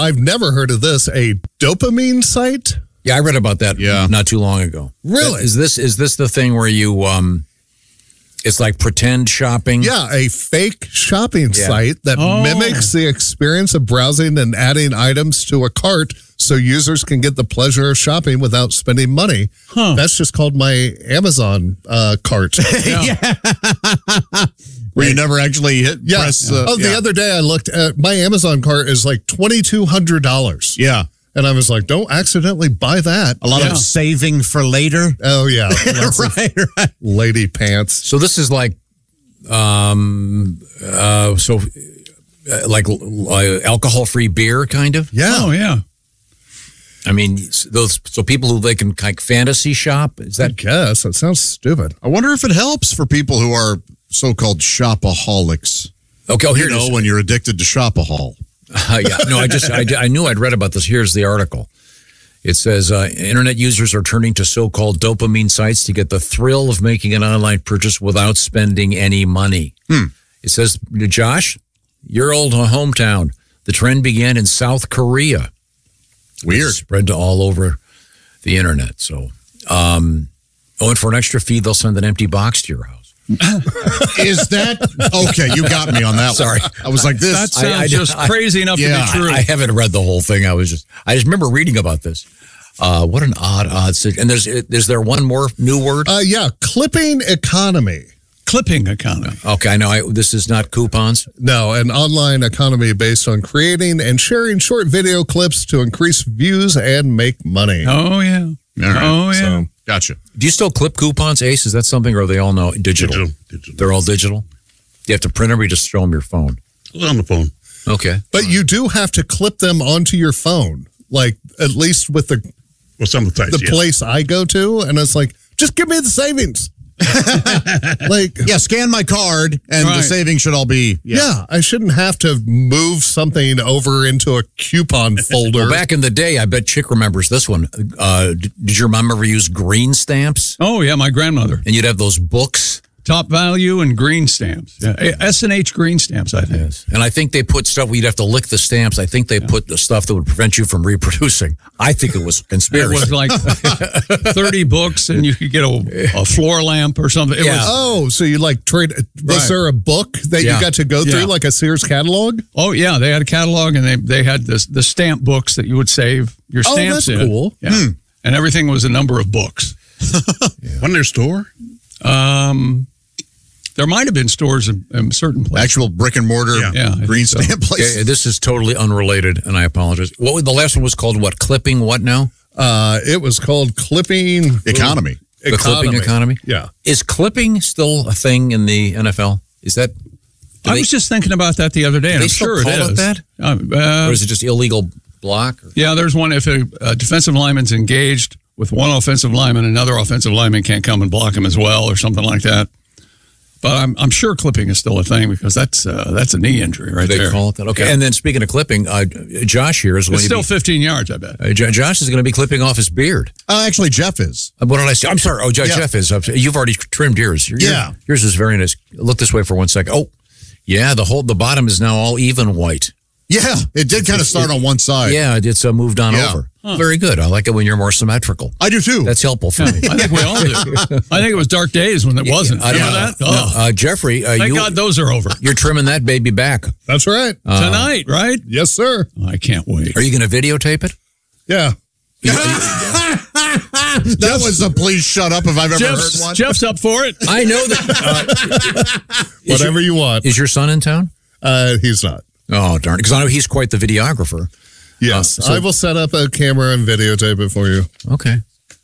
I've never heard of this. A dopamine site? Yeah, I read about that not too long ago. Really? Is this the thing where you it's like pretend shopping? Yeah, a fake shopping site that mimics the experience of browsing and adding items to a cart so users can get the pleasure of shopping without spending money. That's just called my Amazon cart. Where you never actually press. The other day I looked at my Amazon cart is like $2,200. Yeah. And I was like, don't accidentally buy that. A lot of saving for later. Oh, yeah. right. Lady pants. So this is like, alcohol-free beer, kind of? Yeah. Oh, yeah. I mean, so people who they can like fantasy shop, is that? I guess. That sounds stupid. I wonder if it helps for people who are so-called shopaholics. Okay, here it is. When you're addicted to shopahol. No, I knew I'd read about this. Here's the article. It says, internet users are turning to so-called dopamine sites to get the thrill of making an online purchase without spending any money. It says, Josh, your old hometown, the trend began in South Korea. Weird. It spread to all over the internet. So, and for an extra fee, they'll send an empty box to your house. Is that okay? You got me on that. Sorry, I was like this. That sounds just crazy enough to be true. I haven't read the whole thing. I just remember reading about this. What an odd situation. And is there one more new word? Clipping economy. Clipping economy. Okay, I know. This is not coupons. No, an online economy based on creating and sharing short video clips to increase views and make money. Oh yeah. All right. Oh yeah. So, gotcha. Do you still clip coupons, Ace? Is that something, or are they all now digital? Digital. They're all digital? Do you have to print them, or you just show them your phone? On the phone. Okay. But you do have to clip them onto your phone, like at least with the Some of the sites, place I go to, and it's like, just give me the savings. Scan my card, and the savings should all be. I shouldn't have to move something over into a coupon folder. Well, back in the day, I bet Chick remembers this one. Did your mom ever use green stamps? Oh yeah, my grandmother. And you'd have those books. Top Value and green stamps. Yeah. S&H green stamps, I think. Yes. And I think they put stuff where you'd have to lick the stamps. I think they put the stuff that would prevent you from reproducing. I think it was conspiracy. It was like 30 books and you could get a floor lamp or something. So you like trade. Was there a book that you got to go through, like a Sears catalog? Oh, yeah. They had a catalog and they had the stamp books that you would save your stamps in. Oh, that's cool. Yeah. And everything was a number of books. Wasn't there a store? There might have been stores in certain places. Actual brick and mortar green stamp places. Okay, this is totally unrelated, and I apologize. The last one was called what? Clipping what now? It was called Clipping Economy. The Clipping Economy? Yeah. Is clipping still a thing in the NFL? Is that... I was just thinking about that the other day, and I'm sure it is. That? Or is it just illegal block? Yeah, there's one. If a defensive lineman's engaged with one offensive lineman, another offensive lineman can't come and block him as well or something like that. But I'm sure clipping is still a thing because that's a knee injury right there. They call it that. Okay. Yeah. And then speaking of clipping, Josh here is going to be... It's still 15 yards, I bet. Josh is going to be clipping off his beard. Actually, Jeff is. What did I say? I'm sorry. Oh, Jeff is. You've already trimmed yours. Yours is very nice. Look this way for 1 second. Oh, yeah, the bottom is now all even white. Yeah, it did kind of start on one side. Yeah, it's moved on over. Huh. Very good. I like it when you're more symmetrical. I do too. That's helpful for me. I think we all do. I think it was dark days when it wasn't. I don't know that. No, Jeffrey, thank God those are over. You're trimming that baby back. That's right. Tonight, right? Yes, sir. I can't wait. Are you going to videotape it? Yeah. That was a please shut up if I've ever heard one. Jeff's up for it. I know that. Whatever you want. Is your son in town? He's not. Oh, darn. Because I know he's quite the videographer. Yes. I will set up a camera and videotape it for you. Okay.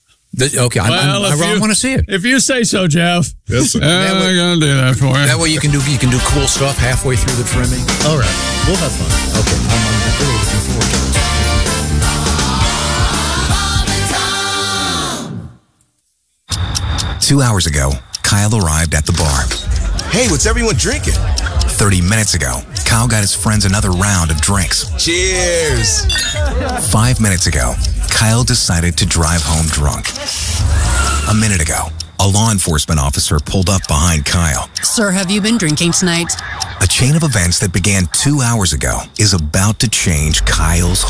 I want to see it. If you say so, Jeff. Yes, sir. I'm going to do that for you. That way you can do cool stuff halfway through the trimming. All right. We'll have fun. Okay. I'm really looking forward to this. 2 hours ago, Kyle arrived at the bar. Hey, what's everyone drinking? 30 minutes ago, Kyle got his friends another round of drinks. Cheers! 5 minutes ago, Kyle decided to drive home drunk. A minute ago, a law enforcement officer pulled up behind Kyle. Sir, have you been drinking tonight? A chain of events that began 2 hours ago is about to change Kyle's